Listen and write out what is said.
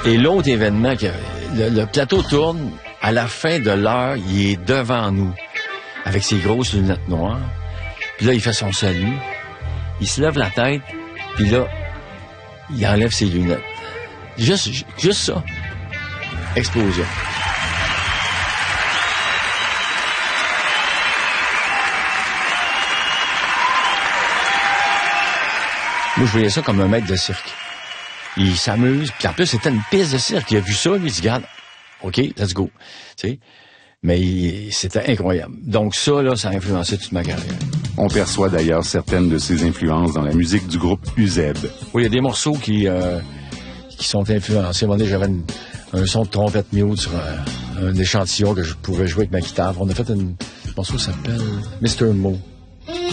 Et l'autre événement, le plateau tourne, à la fin de l'heure, il est devant nous, avec ses grosses lunettes noires. Puis là, il fait son salut, il se lève la tête, puis là, il enlève ses lunettes. Juste ça. Explosion. Moi, je voyais ça comme un maître de cirque. Il s'amuse, puis en plus, c'était une piste de cirque. Il a vu ça, lui, il dit, regarde, OK, let's go. Tu sais, mais c'était incroyable. Donc ça, là, ça a influencé toute ma carrière. On perçoit d'ailleurs certaines de ses influences dans la musique du groupe UZEB. Oui, il y a des morceaux qui sont influencés. À un moment donné, j'avais un son de trompette mute sur un échantillon que je pouvais jouer avec ma guitare. On a fait un morceau qui s'appelle Mr. Mo.